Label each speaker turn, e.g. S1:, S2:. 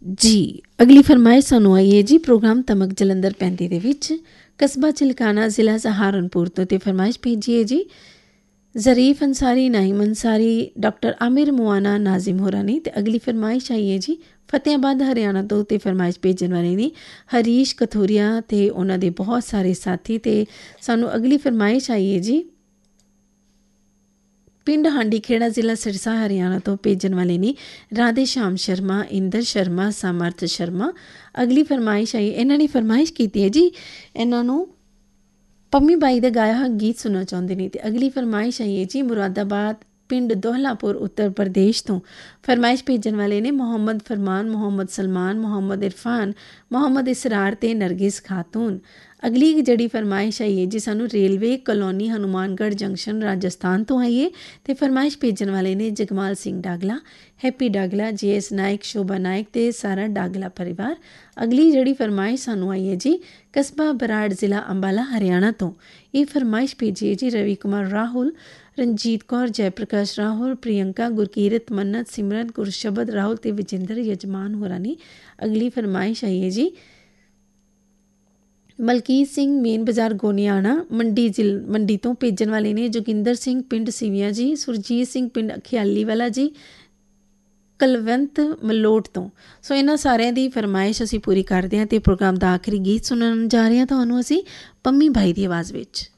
S1: जी अगली फरमाइश सानू आई है जी प्रोग्राम तमक जलंधर 35 ਦੇ ਵਿੱਚ ਕਸਬਾ ਚਿਲਕਾਨਾ ਜ਼ਿਲ੍ਹਾ ਸਹਾਰਨਪੁਰ ਤੋਂ ਤੇ ਫਰਮਾਇਸ਼ ਭੇਜੀ ਹੈ ਜੀ ਜ਼ਰੀਫ ਅੰਸਾਰੀ ਨਾਇਮ ਅੰਸਾਰੀ ਡਾਕਟਰ ਆਮਿਰ ਮੁਆਨਾ ਨਾਜ਼ਿਮ ਹੋਰਾਂ ਨੇ ਤੇ ਅਗਲੀ ਫਰਮਾਇਸ਼ ਆਈ ਹੈ ਜੀ ਫਤਿਆਬਾਦ ਹਰਿਆਣਾ ਤੋਂ ਤੇ ਫਰਮਾਇਸ਼ ਭੇਜਣ ਵਾਲੇ ਨੇ ਹਰੀਸ਼ ਕਥੂਰੀਆ ਤੇ ਉਹਨਾਂ ਦੇ ਬਹੁਤ ਸਾਰੇ ਸਾਥੀ ਤੇ ਸਾਨੂੰ ਅਗਲੀ ਫਰਮਾਇਸ਼ ਆਈ ਹੈ ਜੀ ਪਿੰਡ ਹਾਂਡੀ ਖੇੜਾ ਜ਼ਿਲ੍ਹਾ ਸਿਰਸਾ ਹਰਿਆਣਾ ਤੋਂ ਭੇਜਣ ਵਾਲੇ ਨੇ ਰਾਧੇ ਸ਼ਾਮ ਸ਼ਰਮਾ ਇੰਦਰ ਸ਼ਰਮਾ ਸਮਰਥ ਸ਼ਰਮਾ ਅਗਲੀ ਫਰਮਾਇਸ਼ ਆਈ ਇਹਨਾਂ ਨੇ ਫਰਮਾਇਸ਼ ਕੀਤੀ ਹੈ ਜੀ ਇਹਨਾਂ ਨੂੰ ਪੰਮੀ ਬਾਈ ਦਾ ਗਾਇਆ ਹੋਇਆ ਗੀਤ ਸੁਣਨਾ ਚਾਹੁੰਦੇ ਨੇ ਤੇ ਅਗਲੀ ਫਰਮਾਇਸ਼ ਆਈ ਹੈ ਜੀ ਮੁਰਾਦਾਬਾਦ ਪਿੰਡ ਦੋਹਲਾਪੁਰ ਉੱਤਰ ਪ੍ਰਦੇਸ਼ ਤੋਂ ਫਰਮਾਇਸ਼ ਭੇਜਣ ਵਾਲੇ ਨੇ ਮੁਹੰਮਦ ਫਰਮਾਨ ਮੁਹੰਮਦ ਸਲਮਾਨ ਮੁਹੰਮਦ ਇਰਫਾਨ ਮੁਹੰਮਦ ਇਸਰਾਰ ਤੇ ਨਰਗਿਸ ਖਾਤੂਨ ਅਗਲੀ ਜਿਹੜੀ ਫਰਮਾਇਸ਼ ਆਈ ਹੈ ਜੀ ਸਾਨੂੰ railway colony Hanumangarh junction Rajasthan ਤੋਂ ਆਈ ਹੈ ਅਤੇ ਫਰਮਾਇਸ਼ ਭੇਜਣ ਵਾਲੇ ਨੇ ਜਗਮਾਲ ਸਿੰਘ ਡਾਗਲਾ ਹੈਪੀ ਡਾਗਲਾ JS ਨਾਇਕ ਸ਼ੋਭਾ ਨਾਇਕ ਅਤੇ ਸਾਰਾ ਡਾਗਲਾ ਪਰਿਵਾਰ ਅਗਲੀ ਜਿਹੜੀ ਫਰਮਾਇਸ਼ ਸਾਨੂੰ ਆਈ ਹੈ ਜੀ ਕਸਬਾ ਬਰਾੜ ਜ਼ਿਲ੍ਹਾ ਅੰਬਾਲਾ ਹਰਿਆਣਾ ਤੋਂ ਇਹ ਫਰਮਾਇਸ਼ ਭੇਜੀ ਹੈ ਜੀ ਰਵੀ ਕੁਮਾਰ ਰਾਹੁਲ ਰਣਜੀਤ ਕੌਰ ਜੈਪ੍ਰਕਾਸ਼ ਰਾਹੁਲ ਪ੍ਰਿਯੰਕਾ ਗੁਰਕੀਰਤ ਮੰਨਤ ਸਿਮਰਨ ਗੁਰਸ਼ਬਦ ਰਾਹੁਲ ਅਤੇ ਵਿਜੇਂਦਰ ਯਜਮਾਨ ਹੋਰਾਂ ਨੇ ਅਗਲੀ ਫਰਮਾਇਸ਼ ਆਈ ਹੈ ਜੀ ਮਲਕੀਤ ਸਿੰਘ ਮੇਨ ਬਾਜ਼ਾਰ ਗੋਨਿਆਣਾ ਮੰਡੀ ਤੋਂ ਭੇਜਣ ਵਾਲੇ ਨੇ ਜੋਗਿੰਦਰ ਸਿੰਘ ਪਿੰਡ ਸਿਵੀਆਂ ਜੀ ਸੁਰਜੀਤ ਸਿੰਘ ਪਿੰਡ ਖਿਆਲੀ ਵਾਲਾ ਜੀ ਕਲਵੰਤ ਮਲੋਟ ਤੋਂ ਸੋ ਇਹਨਾਂ ਸਾਰਿਆਂ ਦੀ ਫਰਮਾਇਸ਼ ਅਸੀਂ ਪੂਰੀ ਕਰਦੇ ਹਾਂ ਅਤੇ ਪ੍ਰੋਗਰਾਮ ਦਾ ਆਖਰੀ ਗੀਤ ਸੁਣਨ ਜਾ ਰਹੇ ਹਾਂ ਤੁਹਾਨੂੰ ਅਸੀਂ ਪੰਮੀ ਬਾਈ ਦੀ ਆਵਾਜ਼ ਵਿੱਚ